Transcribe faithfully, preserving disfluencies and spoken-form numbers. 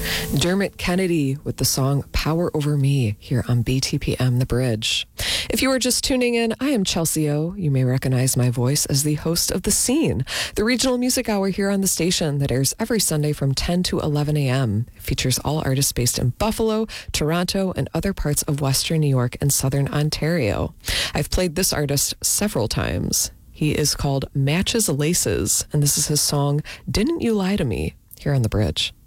Dermot Kennedy with the song Power Over Me here on B T P M The Bridge. If you are just tuning in, I am Chelsea O. You may recognize my voice as the host of The Scene, the regional music hour here on the station that airs every Sunday from ten to eleven a.m. It features all artists based in Buffalo, Toronto, and other parts of Western New York and Southern Ontario. I've played this artist several times. He is called Matches Laces, and this is his song, Didn't You Lie to Me, here on The Bridge.